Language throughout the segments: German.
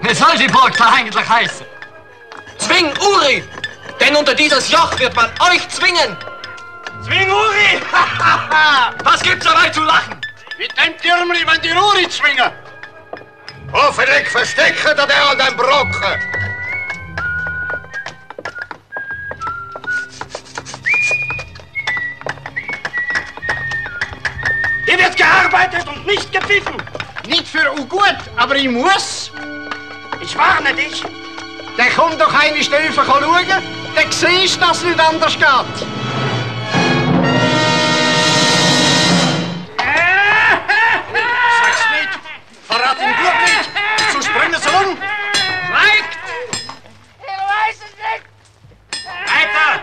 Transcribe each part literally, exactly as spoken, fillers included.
Wie soll die Burg da eigentlich heißen? Zwing Uri! Denn unter dieses Joch wird man euch zwingen! Zwing Uri! Was gibt's dabei zu lachen? Mit dem Türmli, wenn die Uri zwingen! Hoffentlich verstecken da der an den Brocken! Hier wird gearbeitet und nicht gepfiffen! Nicht für ungut, aber ich muss. Ich warne dich! Dann komm doch eine Stufe schauen, dann siehst du, dass es nicht anders geht. Sag's nicht! Verrat ihn gut nicht! Sonst bringen sie um! Schweigt! Ich weiß es nicht! Weiter!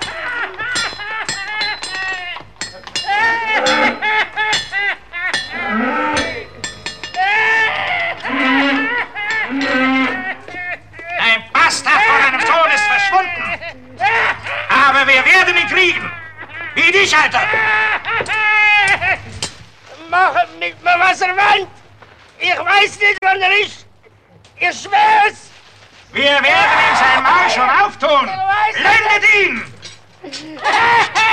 Ein Bastard von einem Sohn ist verschwunden. Aber wir werden ihn kriegen. Wie dich, Alter. Macht mit mir, was er will! Ich weiß nicht, wann er ist! Ich schwör's! Wir werden ihm sein Maul schon auftun. Ich weiß Blendet ihn!